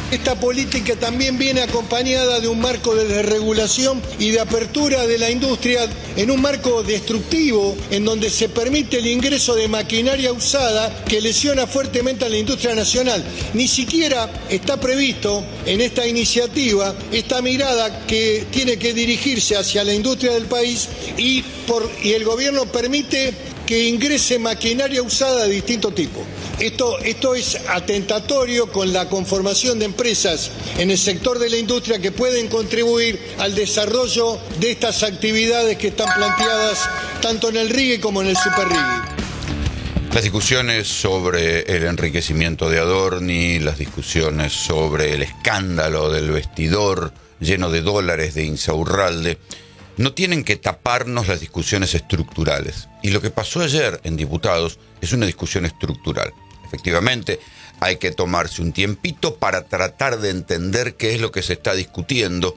Esta política también viene acompañada de un marco de desregulación y de apertura de la industria en un marco destructivo en donde se permite el ingreso de maquinaria usada que lesiona fuertemente a la industria nacional. Ni siquiera está previsto en esta iniciativa esta mirada que tiene que dirigirse hacia la industria del país y el gobierno permite que ingrese maquinaria usada de distinto tipo. Esto es atentatorio con la conformación de empresas en el sector de la industria que pueden contribuir al desarrollo de estas actividades que están planteadas tanto en el RIGI como en el SuperRIGI. Las discusiones sobre el enriquecimiento de Adorni, las discusiones sobre el escándalo del vestidor lleno de dólares de Insaurralde, no tienen que taparnos las discusiones estructurales. Y lo que pasó ayer en Diputados es una discusión estructural. Efectivamente, hay que tomarse un tiempito para tratar de entender qué es lo que se está discutiendo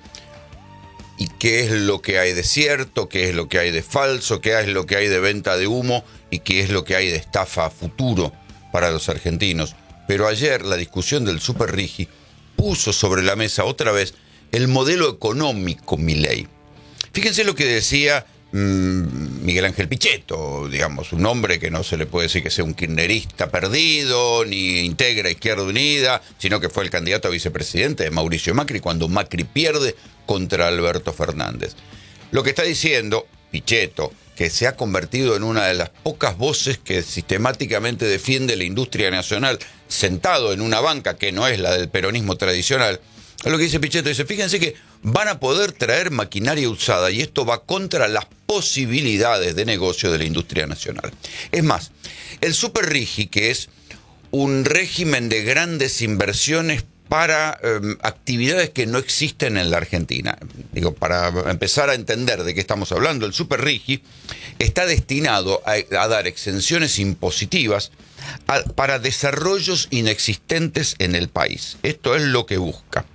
y qué es lo que hay de cierto, qué es lo que hay de falso, qué es lo que hay de venta de humo y qué es lo que hay de estafa a futuro para los argentinos. Pero ayer la discusión del SuperRIGI puso sobre la mesa otra vez el modelo económico Milei. Fíjense lo que decía Miguel Ángel Pichetto, digamos, un hombre que no se le puede decir que sea un kirchnerista perdido, ni integra Izquierda Unida, sino que fue el candidato a vicepresidente de Mauricio Macri cuando Macri pierde contra Alberto Fernández. Lo que está diciendo Pichetto, que se ha convertido en una de las pocas voces que sistemáticamente defiende la industria nacional, sentado en una banca que no es la del peronismo tradicional, es lo que dice Pichetto, dice, fíjense que van a poder traer maquinaria usada y esto va contra las posibilidades de negocio de la industria nacional. Es más, el SuperRIGI, que es un régimen de grandes inversiones para actividades que no existen en la Argentina. Digo, para empezar a entender de qué estamos hablando, el SuperRIGI está destinado a dar exenciones impositivas para desarrollos inexistentes en el país. Esto es lo que busca.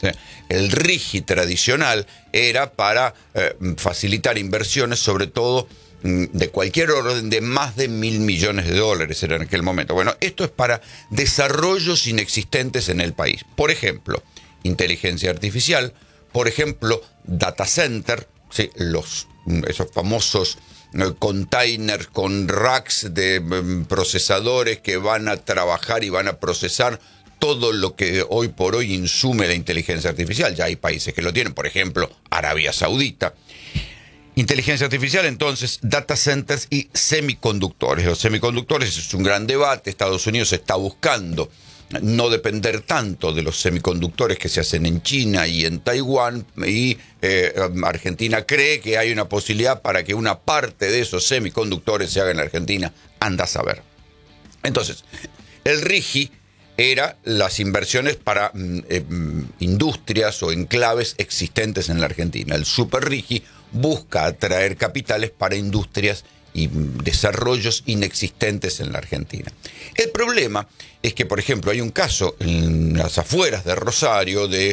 El RIGI tradicional era para facilitar inversiones, sobre todo de cualquier orden, de más de $1.000 millones era en aquel momento. Bueno, esto es para desarrollos inexistentes en el país. Por ejemplo, inteligencia artificial, por ejemplo, data center, ¿sí? Esos famosos containers con racks de procesadores que van a trabajar y van a procesar todo lo que hoy por hoy insume la inteligencia artificial. Ya hay países que lo tienen, por ejemplo, Arabia Saudita. Inteligencia artificial, entonces, data centers y semiconductores. Los semiconductores es un gran debate. Estados Unidos está buscando no depender tanto de los semiconductores que se hacen en China y en Taiwán, y Argentina cree que hay una posibilidad para que una parte de esos semiconductores se haga en la Argentina. Anda a saber. Entonces, el RIGI era las inversiones para industrias o enclaves existentes en la Argentina. El SuperRIGI busca atraer capitales para industrias y desarrollos inexistentes en la Argentina. El problema es que, por ejemplo, hay un caso en las afueras de Rosario de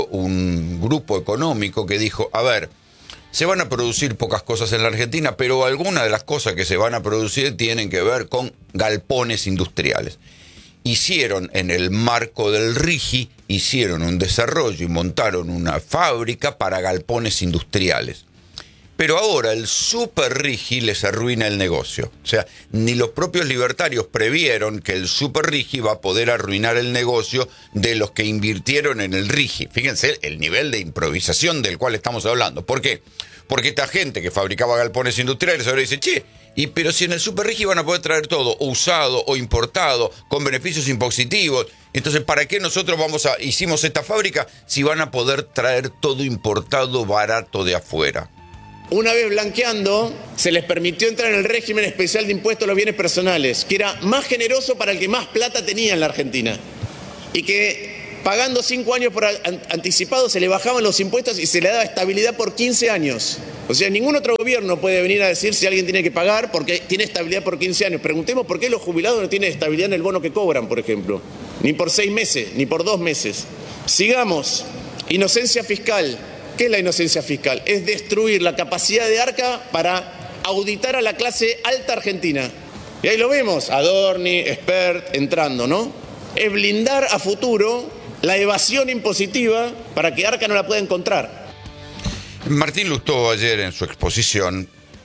un grupo económico que dijo, a ver, se van a producir pocas cosas en la Argentina, pero algunas de las cosas que se van a producir tienen que ver con galpones industriales. Hicieron en el marco del RIGI, hicieron un desarrollo y montaron una fábrica para galpones industriales. Pero ahora el SuperRIGI les arruina el negocio. O sea, ni los propios libertarios previeron que el SuperRIGI va a poder arruinar el negocio de los que invirtieron en el RIGI. Fíjense el nivel de improvisación del cual estamos hablando. ¿Por qué? Porque esta gente que fabricaba galpones industriales ahora dice, pero si en el SuperRIGI van a poder traer todo, o usado o importado, con beneficios impositivos, entonces ¿para qué nosotros hicimos esta fábrica si van a poder traer todo importado barato de afuera? Una vez blanqueando, se les permitió entrar en el régimen especial de impuestos a los bienes personales, que era más generoso para el que más plata tenía en la Argentina. Y que pagando 5 años por anticipado se le bajaban los impuestos y se le daba estabilidad por 15 años. O sea, ningún otro gobierno puede venir a decir si alguien tiene que pagar porque tiene estabilidad por 15 años. Preguntemos por qué los jubilados no tienen estabilidad en el bono que cobran, por ejemplo. Ni por 6 meses, ni por 2 meses. Sigamos. Inocencia fiscal. ¿Qué es la inocencia fiscal? Es destruir la capacidad de Arca para auditar a la clase alta argentina. Y ahí lo vemos, Adorni, Spert, entrando, ¿no? Es blindar a futuro la evasión impositiva para que Arca no la pueda encontrar. Martín Lustó ayer en su exposición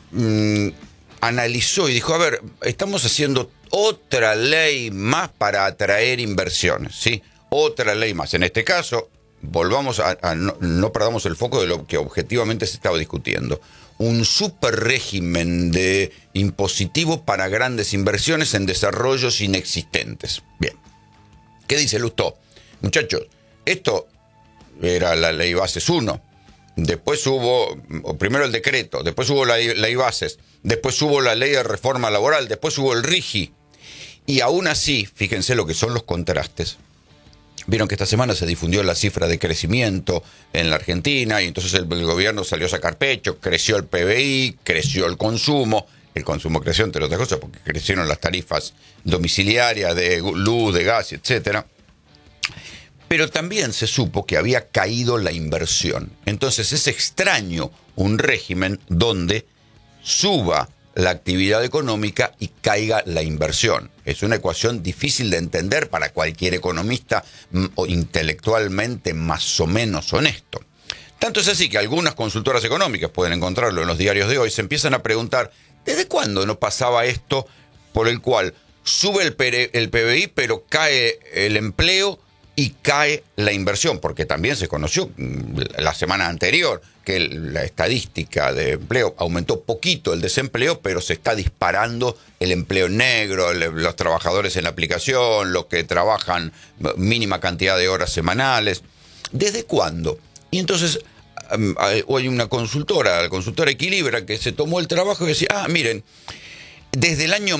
analizó y dijo, a ver, estamos haciendo otra ley más para atraer inversiones, ¿sí? Otra ley más. En este caso, volvamos no perdamos el foco de lo que objetivamente se estaba discutiendo. Un super régimen de impositivo para grandes inversiones en desarrollos inexistentes. Bien. ¿Qué dice Lustó? Muchachos, esto era la ley Bases 1. Después hubo, primero el decreto, después hubo la ley Bases, después hubo la ley de reforma laboral, después hubo el RIGI. Y aún así, fíjense lo que son los contrastes. Vieron que esta semana se difundió la cifra de crecimiento en la Argentina y entonces el gobierno salió a sacar pecho, creció el PBI, creció el consumo creció entre otras cosas porque crecieron las tarifas domiciliarias de luz, de gas, etcétera. Pero también se supo que había caído la inversión. Entonces es extraño un régimen donde suba la actividad económica y caiga la inversión. Es una ecuación difícil de entender para cualquier economista o intelectualmente más o menos honesto. Tanto es así que algunas consultoras económicas, pueden encontrarlo en los diarios de hoy, se empiezan a preguntar, ¿desde cuándo no pasaba esto por el cual sube el PBI pero cae el empleo y cae la inversión? Porque también se conoció la semana anterior que la estadística de empleo aumentó poquito el desempleo, pero se está disparando el empleo negro, los trabajadores en la aplicación, los que trabajan mínima cantidad de horas semanales. ¿Desde cuándo? Y entonces hay una consultora, la consultora Equilibra, que se tomó el trabajo y decía, miren, desde el año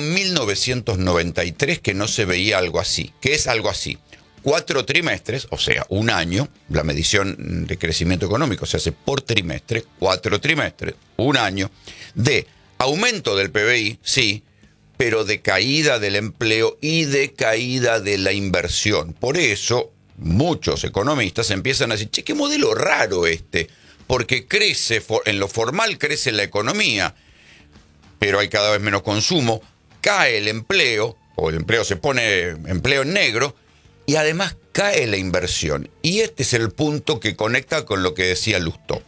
1993 que no se veía algo así. ¿Qué es algo así? 4 trimestres, o sea, un año, la medición de crecimiento económico se hace por trimestre, 4 trimestres, un año, de aumento del PBI, sí, pero de caída del empleo y de caída de la inversión. Por eso, muchos economistas empiezan a decir, che, qué modelo raro este, porque crece, en lo formal crece la economía, pero hay cada vez menos consumo, cae el empleo, o el empleo se pone empleo en negro, y además cae la inversión. Y este es el punto que conecta con lo que decía Lustó.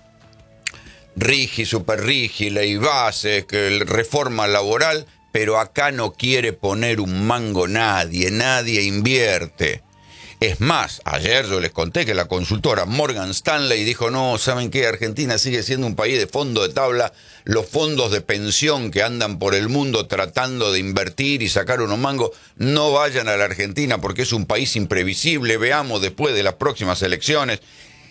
RIGI, super RIGI, ley base, reforma laboral, pero acá no quiere poner un mango nadie invierte. Es más, ayer yo les conté que la consultora Morgan Stanley dijo, no, ¿saben qué? Argentina sigue siendo un país de fondo de tabla. Los fondos de pensión que andan por el mundo tratando de invertir y sacar unos mangos, no vayan a la Argentina porque es un país imprevisible. Veamos después de las próximas elecciones.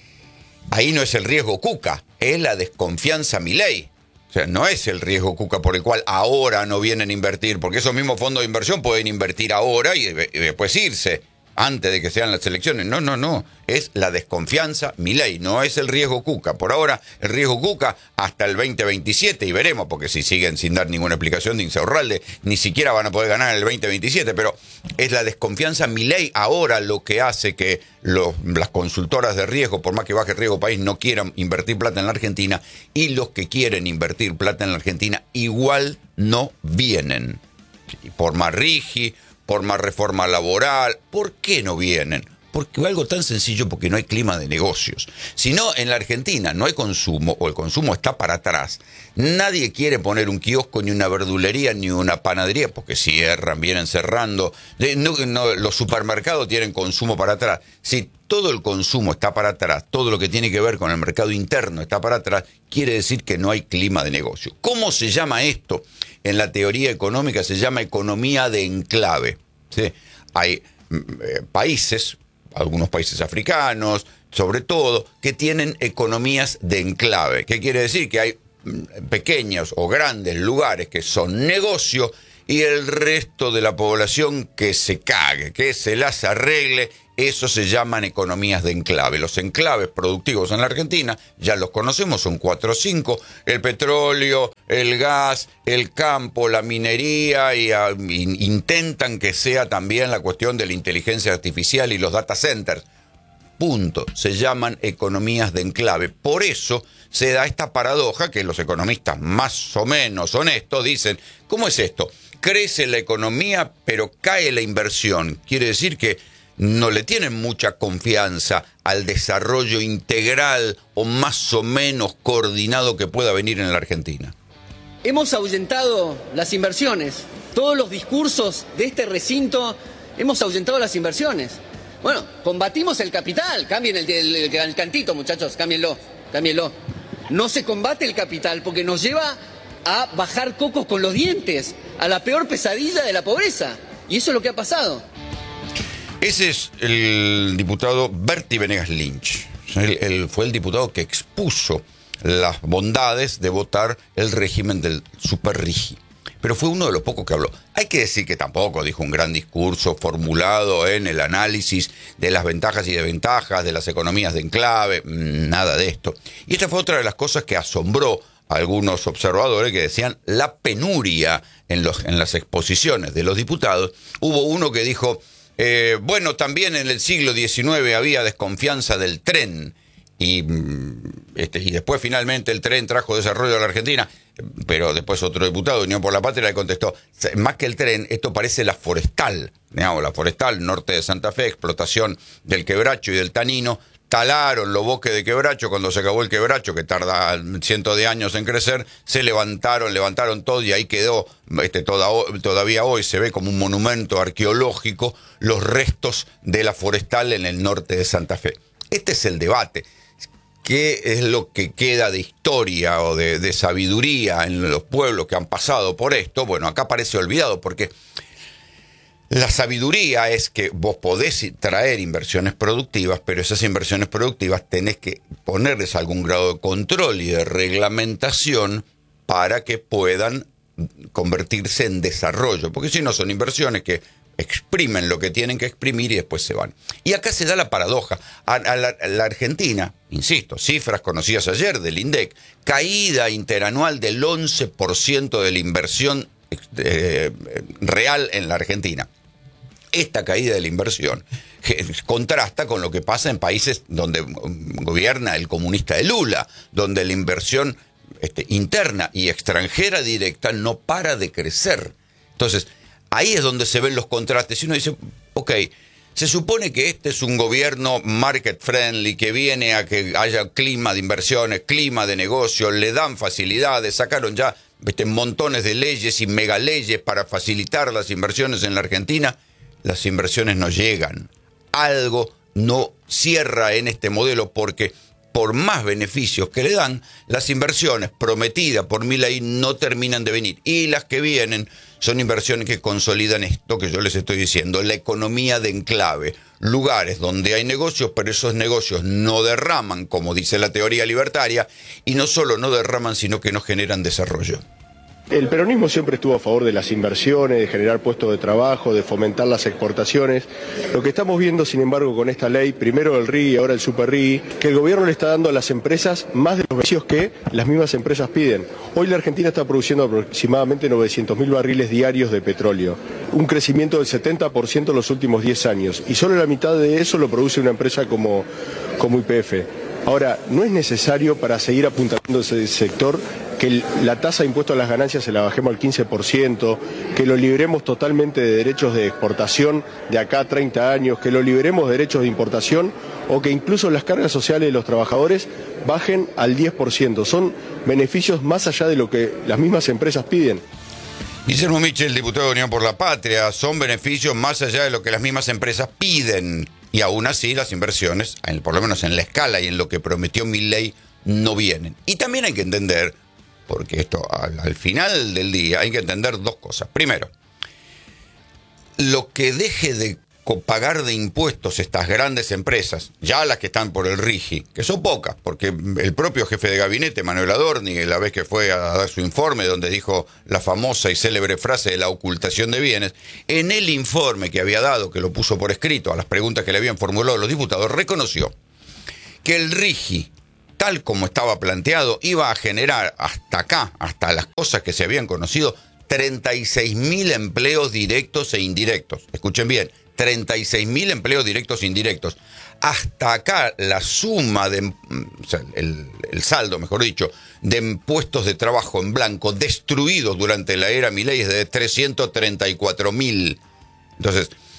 Ahí no es el riesgo Cuca, es la desconfianza Milei. O sea, no es el riesgo Cuca por el cual ahora no vienen a invertir, porque esos mismos fondos de inversión pueden invertir ahora y después irse, antes de que sean las elecciones. No. Es la desconfianza Milei, no es el riesgo Cuca. Por ahora, el riesgo Cuca hasta el 2027, y veremos, porque si siguen sin dar ninguna explicación de Insaurralde, ni siquiera van a poder ganar el 2027, pero es la desconfianza Milei ahora lo que hace que las consultoras de riesgo, por más que baje el riesgo país, no quieran invertir plata en la Argentina, y los que quieren invertir plata en la Argentina igual no vienen. Por más RIGI, por más reforma laboral. ¿Por qué no vienen? Porque algo tan sencillo, porque no hay clima de negocios. Si no, en la Argentina no hay consumo, o el consumo está para atrás. Nadie quiere poner un kiosco, ni una verdulería, ni una panadería, porque cierran, vienen cerrando. Los supermercados tienen consumo para atrás. Si todo el consumo está para atrás, todo lo que tiene que ver con el mercado interno está para atrás, quiere decir que no hay clima de negocio. ¿Cómo se llama esto? En la teoría económica se llama economía de enclave. ¿Sí? Hay países, algunos países africanos, sobre todo, que tienen economías de enclave. ¿Qué quiere decir? Que hay pequeños o grandes lugares que son negocio y el resto de la población que se cague, que se las arregle. Eso se llaman economías de enclave. Los enclaves productivos en la Argentina, ya los conocemos, son 4 o 5. El petróleo, el gas, el campo, la minería, y intentan que sea también la cuestión de la inteligencia artificial y los data centers. Punto. Se llaman economías de enclave. Por eso se da esta paradoja que los economistas más o menos honestos dicen, ¿cómo es esto? Crece la economía, pero cae la inversión. Quiere decir que no le tienen mucha confianza al desarrollo integral o más o menos coordinado que pueda venir en la Argentina. Hemos ahuyentado las inversiones. Todos los discursos de este recinto hemos ahuyentado las inversiones. Bueno, combatimos el capital. Cambien el cantito, muchachos, cámbienlo. No se combate el capital porque nos lleva a bajar cocos con los dientes, a la peor pesadilla de la pobreza. Y eso es lo que ha pasado. Ese es el diputado Berti Venegas Lynch. Él fue el diputado que expuso las bondades de votar el régimen del superrigi. Pero fue uno de los pocos que habló. Hay que decir que tampoco dijo un gran discurso formulado en el análisis de las ventajas y desventajas de las economías de enclave, nada de esto. Y esta fue otra de las cosas que asombró a algunos observadores que decían la penuria en las exposiciones de los diputados. Hubo uno que dijo, bueno, también en el siglo XIX había desconfianza del tren. Y después finalmente el tren trajo desarrollo a la Argentina, pero después otro diputado de Unión por la Patria le contestó, más que el tren, esto parece la forestal, digamos, la forestal, norte de Santa Fe, explotación del quebracho y del tanino, talaron los bosques de quebracho, cuando se acabó el quebracho, que tarda cientos de años en crecer, se levantaron todo y ahí quedó, todavía hoy se ve como un monumento arqueológico, los restos de la forestal en el norte de Santa Fe. Este es el debate. ¿Qué es lo que queda de historia o de sabiduría en los pueblos que han pasado por esto? Bueno, acá parece olvidado porque la sabiduría es que vos podés traer inversiones productivas, pero esas inversiones productivas tenés que ponerles algún grado de control y de reglamentación para que puedan convertirse en desarrollo, porque si no son inversiones que exprimen lo que tienen que exprimir y después se van. Y acá se da la paradoja. A la Argentina, insisto, cifras conocidas ayer del INDEC, caída interanual del 11% de la inversión real en la Argentina. Esta caída de la inversión contrasta con lo que pasa en países donde gobierna el comunista de Lula, donde la inversión interna y extranjera directa no para de crecer. Entonces, ahí es donde se ven los contrastes. Y uno dice, ok, se supone que este es un gobierno market friendly, que viene a que haya clima de inversiones, clima de negocios, le dan facilidades, sacaron ya montones de leyes y megaleyes para facilitar las inversiones en la Argentina. Las inversiones no llegan. Algo no cierra en este modelo porque por más beneficios que le dan, las inversiones prometidas por Milei no terminan de venir. Y las que vienen son inversiones que consolidan esto que yo les estoy diciendo, la economía de enclave. Lugares donde hay negocios, pero esos negocios no derraman, como dice la teoría libertaria, y no solo no derraman, sino que no generan desarrollo. El peronismo siempre estuvo a favor de las inversiones, de generar puestos de trabajo, de fomentar las exportaciones. Lo que estamos viendo, sin embargo, con esta ley, primero el RIGI y ahora el SuperRIGI, que el gobierno le está dando a las empresas más de los beneficios que las mismas empresas piden. Hoy la Argentina está produciendo aproximadamente 900.000 barriles diarios de petróleo, un crecimiento del 70% en los últimos 10 años, y solo la mitad de eso lo produce una empresa como YPF. Ahora, no es necesario para seguir apuntando ese sector que la tasa de impuesto a las ganancias se la bajemos al 15%, que lo libremos totalmente de derechos de exportación de acá a 30 años, que lo liberemos de derechos de importación o que incluso las cargas sociales de los trabajadores bajen al 10%. Son beneficios más allá de lo que las mismas empresas piden. Guillermo Michel, diputado de Unión por la Patria, son beneficios más allá de lo que las mismas empresas piden. Y aún así las inversiones, por lo menos en la escala y en lo que prometió Milei, no vienen. Y también hay que entender, porque esto al final del día hay que entender dos cosas. Primero, lo que deje de pagar de impuestos estas grandes empresas, ya las que están por el RIGI, que son pocas, porque el propio jefe de gabinete, Manuel Adorni, la vez que fue a dar su informe donde dijo la famosa y célebre frase de la ocultación de bienes, en el informe que había dado, que lo puso por escrito a las preguntas que le habían formulado los diputados, reconoció que el RIGI, tal como estaba planteado, iba a generar hasta acá, hasta las cosas que se habían conocido, 36.000 empleos directos e indirectos. Escuchen bien, 36.000 empleos directos e indirectos. Hasta acá la suma o sea, el saldo, mejor dicho, de puestos de trabajo en blanco destruidos durante la era Milei es de 334.000. Entonces,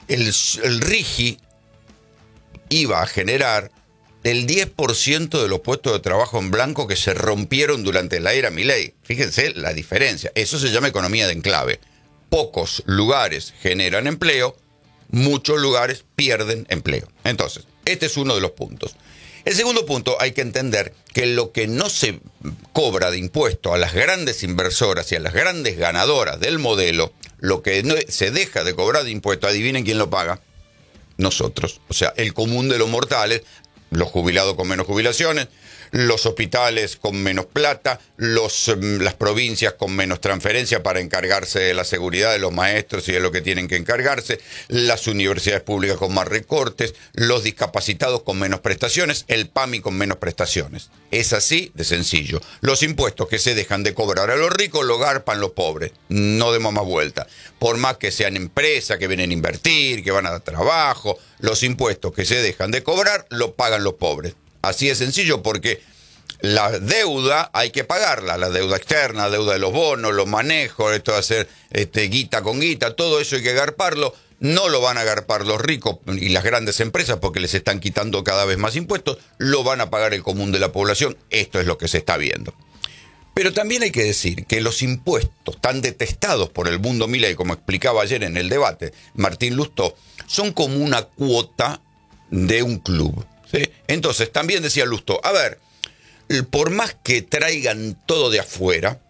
el RIGI iba a generar el 10% de los puestos de trabajo en blanco que se rompieron durante la era Milei. Fíjense la diferencia. Eso se llama economía de enclave. Pocos lugares generan empleo, muchos lugares pierden empleo. Entonces, este es uno de los puntos. El segundo punto, hay que entender que lo que no se cobra de impuesto a las grandes inversoras y a las grandes ganadoras del modelo, lo que no se deja de cobrar de impuesto, adivinen quién lo paga. Nosotros, o sea, el común de los mortales, los jubilados con menos jubilaciones, los hospitales con menos plata, las provincias con menos transferencia para encargarse de la seguridad de los maestros y de lo que tienen que encargarse, las universidades públicas con más recortes, los discapacitados con menos prestaciones, el PAMI con menos prestaciones. Es así de sencillo. Los impuestos que se dejan de cobrar a los ricos lo garpan los pobres. No demos más vuelta. Por más que sean empresas que vienen a invertir, que van a dar trabajo, los impuestos que se dejan de cobrar lo pagan los pobres. Así de sencillo, porque la deuda hay que pagarla, la deuda externa, la deuda de los bonos, los manejos, esto de hacer guita con guita, todo eso hay que garparlo. No lo van a garpar los ricos y las grandes empresas porque les están quitando cada vez más impuestos, lo van a pagar el común de la población. Esto es lo que se está viendo. Pero también hay que decir que los impuestos tan detestados por el mundo Milei, como explicaba ayer en el debate Martín Lustó, son como una cuota de un club. ¿Sí? Entonces, también decía Lustó, a ver, por más que traigan todo de afuera,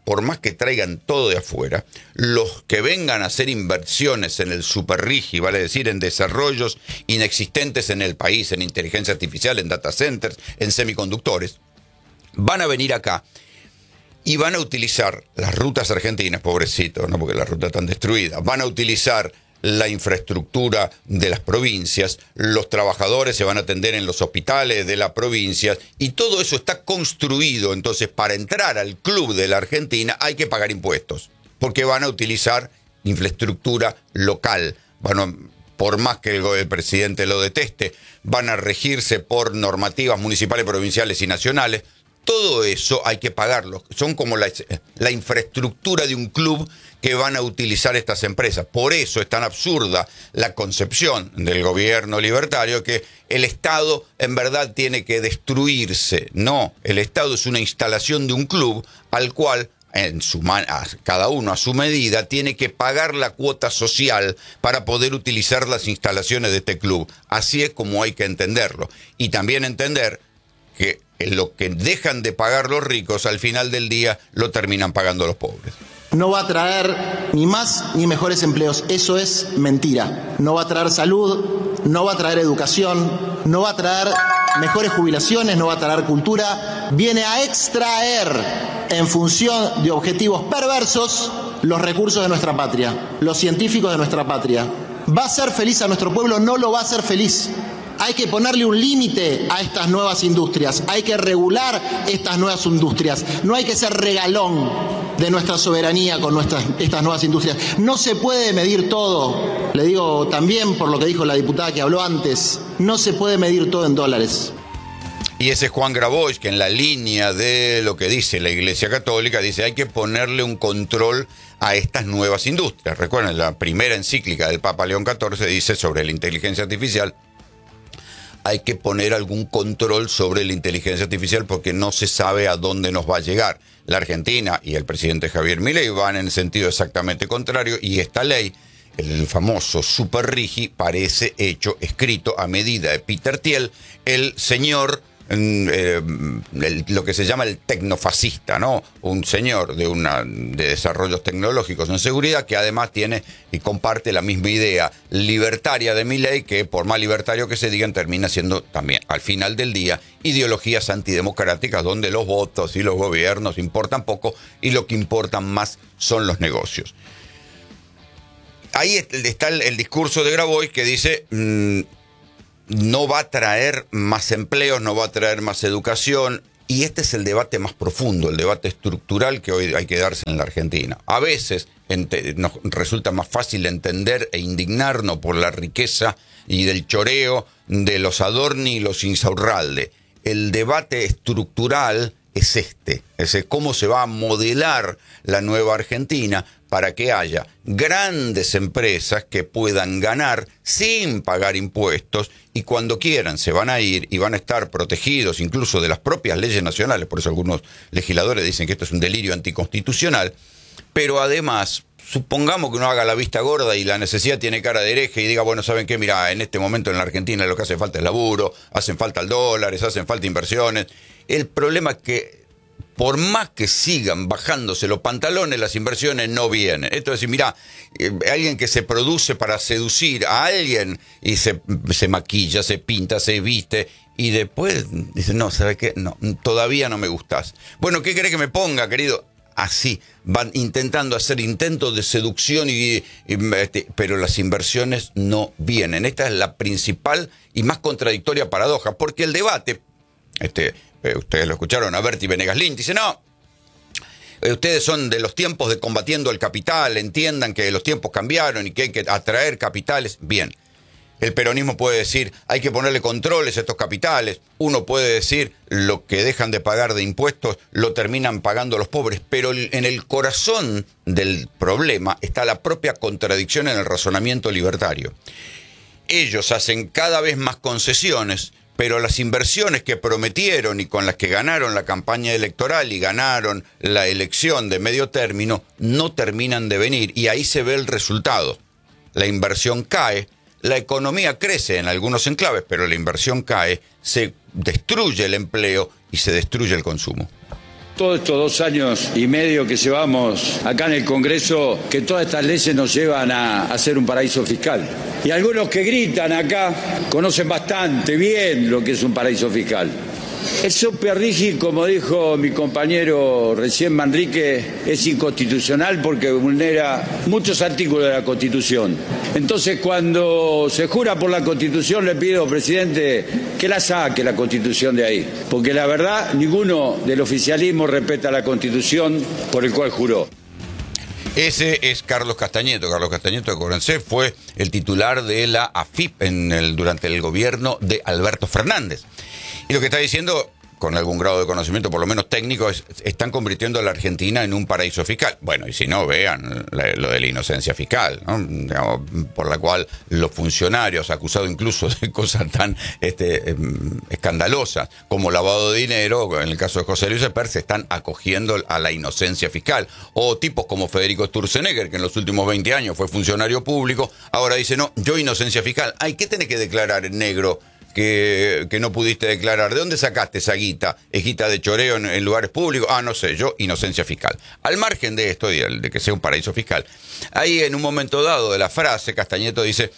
los que vengan a hacer inversiones en el superrigi, vale decir, en desarrollos inexistentes en el país, en inteligencia artificial, en data centers, en semiconductores, van a venir acá y van a utilizar las rutas argentinas, pobrecitos, ¿no? Porque las rutas están destruidas, van a utilizar la infraestructura de las provincias, los trabajadores se van a atender en los hospitales de las provincias y todo eso está construido. Entonces, para entrar al club de la Argentina hay que pagar impuestos, porque van a utilizar infraestructura local. Por más que el presidente lo deteste, van a regirse por normativas municipales, provinciales y nacionales. Todo eso hay que pagarlo. Son como la infraestructura de un club que van a utilizar estas empresas. Por eso es tan absurda la concepción del gobierno libertario que el Estado en verdad tiene que destruirse. No, el Estado es una instalación de un club al cual cada uno a su medida tiene que pagar la cuota social para poder utilizar las instalaciones de este club. Así es como hay que entenderlo. Y también entender que lo que dejan de pagar los ricos, al final del día lo terminan pagando los pobres. No va a traer ni más ni mejores empleos. Eso es mentira. No va a traer salud, no va a traer educación, no va a traer mejores jubilaciones, no va a traer cultura. Viene a extraer, en función de objetivos perversos, los recursos de nuestra patria, los científicos de nuestra patria. ¿Va a hacer feliz a nuestro pueblo? No lo va a hacer feliz. Hay que ponerle un límite a estas nuevas industrias, hay que regular estas nuevas industrias, no hay que ser regalón de nuestra soberanía con estas nuevas industrias. No se puede medir todo, le digo también por lo que dijo la diputada que habló antes, no se puede medir todo en dólares. Y ese es Juan Grabois, que en la línea de lo que dice la Iglesia Católica, dice hay que ponerle un control a estas nuevas industrias. Recuerden, la primera encíclica del Papa León XIV dice sobre la inteligencia artificial, hay que poner algún control sobre la inteligencia artificial porque no se sabe a dónde nos va a llegar. La Argentina y el presidente Javier Milei van en el sentido exactamente contrario y esta ley, el famoso superrigi, parece escrito a medida de Peter Thiel, el señor, lo que se llama el tecnofascista, ¿no? Un señor de desarrollos tecnológicos en seguridad que además tiene y comparte la misma idea libertaria de Milei, que por más libertario que se digan termina siendo también al final del día ideologías antidemocráticas donde los votos y los gobiernos importan poco y lo que importan más son los negocios. Ahí está el discurso de Grabois que dice no va a traer más empleos, no va a traer más educación. Y este es el debate más profundo, el debate estructural que hoy hay que darse en la Argentina. A veces nos resulta más fácil entender e indignarnos por la riqueza y del choreo de los Adorni y los Insaurralde. El debate estructural es este. Es cómo se va a modelar la nueva Argentina para que haya grandes empresas que puedan ganar sin pagar impuestos y cuando quieran se van a ir y van a estar protegidos incluso de las propias leyes nacionales. Por eso algunos legisladores dicen que esto es un delirio anticonstitucional, pero además, supongamos que uno haga la vista gorda y la necesidad tiene cara de hereje y diga, bueno, ¿saben qué? Mirá, en este momento en la Argentina lo que hace falta es laburo, hacen falta dólares, hacen falta inversiones. El problema es que por más que sigan bajándose los pantalones, las inversiones no vienen. Esto es decir, mirá, alguien que se produce para seducir a alguien y se maquilla, se pinta, se viste y después dice, no, ¿sabes qué? No, todavía no me gustás. Bueno, ¿qué querés que me ponga, querido? Así, van intentando hacer intentos de seducción, pero las inversiones no vienen. Esta es la principal y más contradictoria paradoja, porque el debate, ustedes lo escucharon a Berti Venegas Lynch, dice, no, ustedes son de los tiempos de combatiendo el capital, entiendan que los tiempos cambiaron y que hay que atraer capitales. Bien. El peronismo puede decir, hay que ponerle controles a estos capitales. Uno puede decir, lo que dejan de pagar de impuestos lo terminan pagando los pobres. Pero en el corazón del problema está la propia contradicción en el razonamiento libertario. Ellos hacen cada vez más concesiones, pero las inversiones que prometieron y con las que ganaron la campaña electoral y ganaron la elección de medio término, no terminan de venir. Y ahí se ve el resultado. La inversión cae. La economía crece en algunos enclaves, pero la inversión cae, se destruye el empleo y se destruye el consumo. Todos estos 2 años y medio que llevamos acá en el Congreso, que todas estas leyes nos llevan a ser un paraíso fiscal. Y algunos que gritan acá conocen bastante bien lo que es un paraíso fiscal. El Superrigi, como dijo mi compañero recién Manrique, es inconstitucional porque vulnera muchos artículos de la Constitución. Entonces, cuando se jura por la Constitución, le pido, presidente, que la saque la Constitución de ahí. Porque la verdad, ninguno del oficialismo respeta la Constitución por el cual juró. Ese es Carlos Castañeto. Carlos Castañeto, acuérdense, fue el titular de la AFIP durante el gobierno de Alberto Fernández. Y lo que está diciendo, con algún grado de conocimiento, por lo menos técnico, es están convirtiendo a la Argentina en un paraíso fiscal. Bueno, y si no, vean lo de la inocencia fiscal, ¿no? Digamos, por la cual los funcionarios, acusados incluso de cosas tan escandalosas como lavado de dinero, en el caso de José Luis Esper, se están acogiendo a la inocencia fiscal. O tipos como Federico Sturzenegger, que en los últimos 20 años fue funcionario público, ahora dice, no, yo inocencia fiscal. Ay, ¿qué tenés que declarar en negro? Que no pudiste declarar. ¿De dónde sacaste esa guita? ¿Es guita de choreo en lugares públicos? Ah, no sé, yo, inocencia fiscal. Al margen de esto y de que sea un paraíso fiscal, ahí en un momento dado de la frase, Castañeto dice,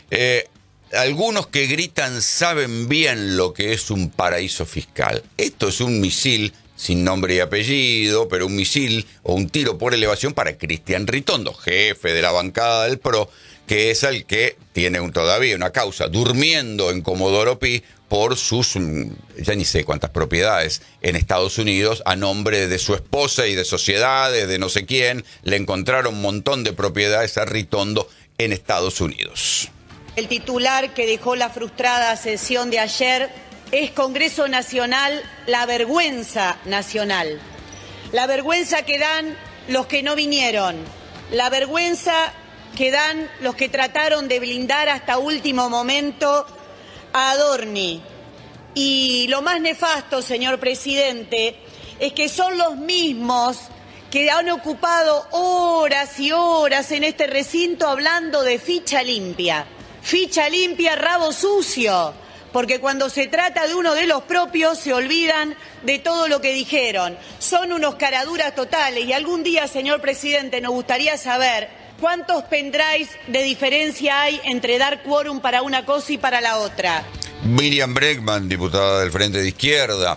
algunos que gritan saben bien lo que es un paraíso fiscal. Esto es un misil sin nombre y apellido, pero un misil o un tiro por elevación para Cristian Ritondo, jefe de la bancada del PRO, que es el que tiene todavía una causa durmiendo en Comodoro Pi por sus, ya ni sé cuántas propiedades en Estados Unidos, a nombre de su esposa y de sociedades, de no sé quién. Le encontraron un montón de propiedades a Ritondo en Estados Unidos. El titular que dejó la frustrada sesión de ayer es Congreso Nacional, la vergüenza nacional. La vergüenza que dan los que no vinieron, la vergüenza que dan los que trataron de blindar hasta último momento a Adorni. Y lo más nefasto, señor presidente, es que son los mismos que han ocupado horas y horas en este recinto hablando de ficha limpia, rabo sucio, porque cuando se trata de uno de los propios se olvidan de todo lo que dijeron. Son unos caraduras totales y algún día, señor presidente, nos gustaría saber ¿cuántos pendrives de diferencia hay entre dar quórum para una cosa y para la otra? Miriam Bregman, diputada del Frente de Izquierda.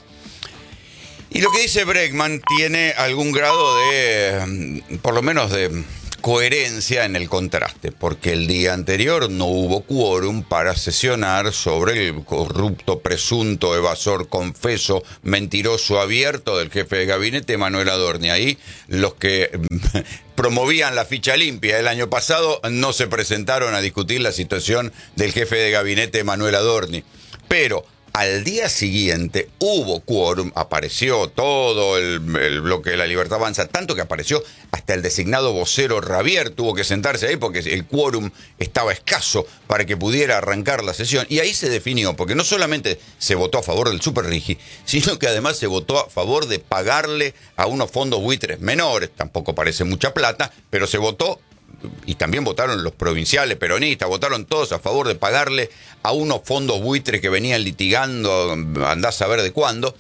Y lo que dice Bregman tiene algún grado de, por lo menos de coherencia en el contraste, porque el día anterior no hubo quórum para sesionar sobre el corrupto, presunto, evasor, confeso, mentiroso abierto del jefe de gabinete, Manuel Adorni. Ahí los que promovían la ficha limpia el año pasado no se presentaron a discutir la situación del jefe de gabinete, Manuel Adorni. Pero Al día siguiente hubo quórum, apareció todo el bloque de La Libertad Avanza, tanto que apareció hasta el designado vocero Ravier, tuvo que sentarse ahí porque el quórum estaba escaso para que pudiera arrancar la sesión. Y ahí se definió, porque no solamente se votó a favor del Superrigi, sino que además se votó a favor de pagarle a unos fondos buitres menores, tampoco parece mucha plata, pero se votó. Y también votaron los provinciales peronistas, votaron todos a favor de pagarle a unos fondos buitres que venían litigando, andás a ver de cuándo,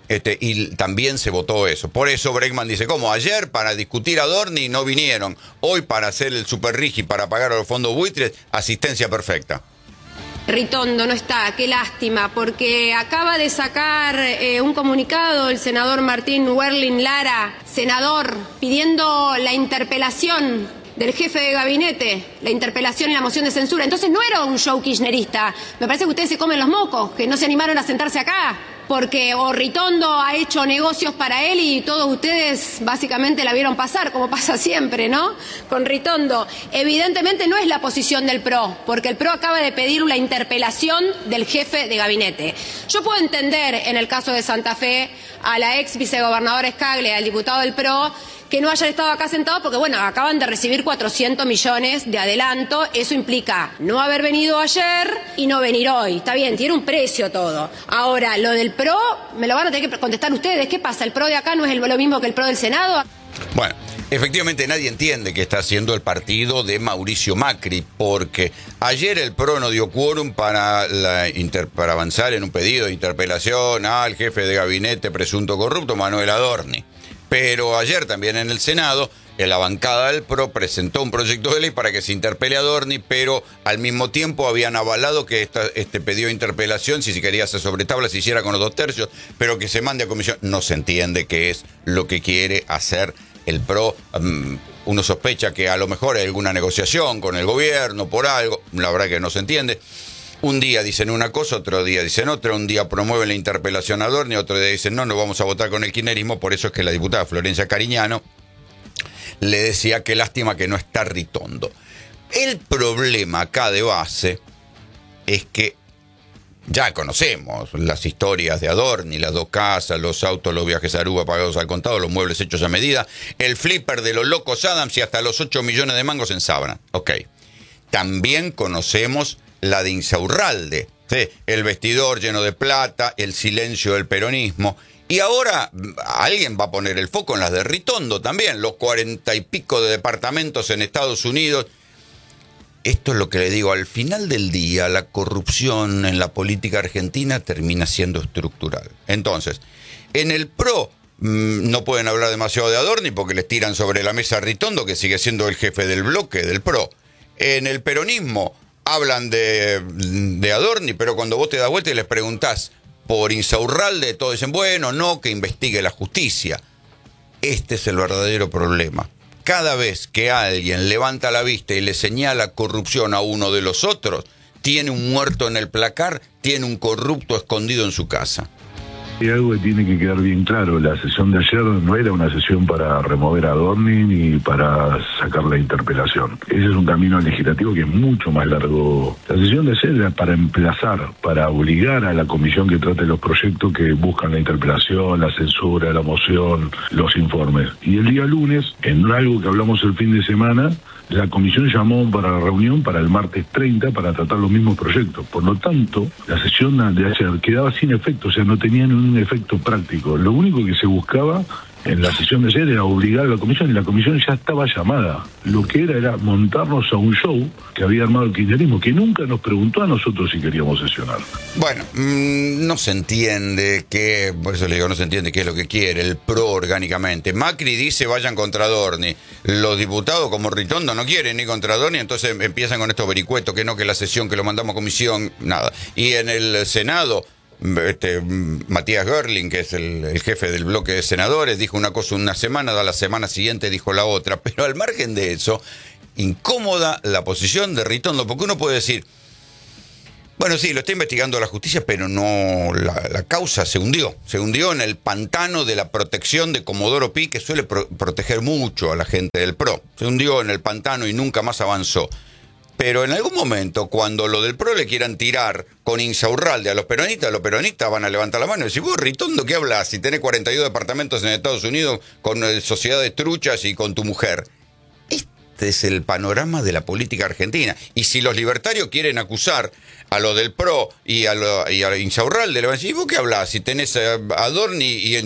y también se votó eso. Por eso Bregman dice, ¿cómo? Ayer para discutir a Adorni no vinieron, hoy para hacer el Superrigi, para pagar a los fondos buitres, asistencia perfecta. Ritondo no está, qué lástima, porque acaba de sacar un comunicado el senador Martín Werling Lara, senador, pidiendo la interpelación del jefe de gabinete, la interpelación y la moción de censura. Entonces no era un show kirchnerista. Me parece que ustedes se comen los mocos, que no se animaron a sentarse acá, porque Ritondo ha hecho negocios para él y todos ustedes básicamente la vieron pasar, como pasa siempre, ¿no? Con Ritondo. Evidentemente no es la posición del PRO, porque el PRO acaba de pedir una interpelación del jefe de gabinete. Yo puedo entender, en el caso de Santa Fe, a la ex vicegobernadora Scagle, al diputado del PRO, que no hayan estado acá sentados porque, bueno, acaban de recibir 400 millones de adelanto. Eso implica no haber venido ayer y no venir hoy. Está bien, tiene un precio todo. Ahora, lo del PRO, me lo van a tener que contestar ustedes. ¿Qué pasa? ¿El PRO de acá no es lo mismo que el PRO del Senado? Bueno, efectivamente nadie entiende qué está haciendo el partido de Mauricio Macri, porque ayer el PRO no dio quórum para avanzar en un pedido de interpelación al jefe de gabinete presunto corrupto, Manuel Adorni. Pero ayer también en el Senado, la bancada del PRO presentó un proyecto de ley para que se interpele a Adorni, pero al mismo tiempo habían avalado que este pedido de interpelación, si se quería hacer sobre tabla, se hiciera con los 2 tercios, pero que se mande a comisión. No se entiende qué es lo que quiere hacer el PRO. Uno sospecha que a lo mejor hay alguna negociación con el gobierno por algo, la verdad que no se entiende. Un día dicen una cosa, otro día dicen otra, un día promueven la interpelación a Adorni, otro día dicen no vamos a votar con el kirchnerismo. Por eso es que la diputada Florencia Cariñano le decía que lástima que no está Ritondo. El problema acá de base es que ya conocemos las historias de Adorni, las 2 casas, los autos, los viajes a Aruba pagados al contado, los muebles hechos a medida, el flipper de los locos Adams y hasta los 8 millones de mangos en sábana. Ok. También conocemos la de Insaurralde, ¿sí? El vestidor lleno de plata, el silencio del peronismo. Y ahora alguien va a poner el foco en las de Ritondo también, los 40 y pico de departamentos en Estados Unidos. Esto es lo que le digo, al final del día la corrupción en la política argentina termina siendo estructural. Entonces, en el PRO no pueden hablar demasiado de Adorni porque les tiran sobre la mesa a Ritondo, que sigue siendo el jefe del bloque del PRO. En el peronismo hablan de Adorni, pero cuando vos te das vuelta y les preguntás por Insaurralde, todos dicen, bueno, no, que investigue la justicia. Este es el verdadero problema. Cada vez que alguien levanta la vista y le señala corrupción a uno de los otros, tiene un muerto en el placar, tiene un corrupto escondido en su casa. Hay algo que tiene que quedar bien claro, la sesión de ayer no era una sesión para remover a Adorni ni para sacar la interpelación. Ese es un camino legislativo que es mucho más largo. La sesión de ayer era para emplazar, para obligar a la comisión que trate los proyectos que buscan la interpelación, la censura, la moción, los informes. Y el día lunes, en algo que hablamos el fin de semana, la comisión llamó para la reunión para el martes 30 para tratar los mismos proyectos. Por lo tanto, la sesión de ayer quedaba sin efecto, o sea, no tenía ningún efecto práctico. Lo único que se buscaba en la sesión de ayer era obligar a la comisión, y la comisión ya estaba llamada. Lo que era montarnos a un show que había armado el kirchnerismo, que nunca nos preguntó a nosotros si queríamos sesionar. Bueno, no se entiende qué, por eso le digo, no se entiende qué es lo que quiere el PRO orgánicamente. Macri dice vayan contra Adorni. Los diputados como Ritondo no quieren ir contra Adorni, entonces empiezan con estos vericuetos, que no, que la sesión, que lo mandamos a comisión, nada. Y en el Senado, Matías Görling, que es el jefe del bloque de senadores, dijo una cosa una semana, a la semana siguiente dijo la otra, pero al margen de eso, incómoda la posición de Ritondo, porque uno puede decir, bueno, sí, lo está investigando la justicia, pero no, la causa se hundió en el pantano de la protección de Comodoro Pi, que suele proteger mucho a la gente del PRO, se hundió en el pantano y nunca más avanzó. Pero en algún momento, cuando lo del PRO le quieran tirar con Insaurralde a los peronistas van a levantar la mano y decir, vos, Ritondo, ¿qué hablas? Si tenés 42 departamentos en Estados Unidos con sociedades truchas y con tu mujer. Este es el panorama de la política argentina. Y si los libertarios quieren acusar a lo del PRO y a Insaurralde, le van a decir, ¿vos qué hablás? Si tenés a Adorni y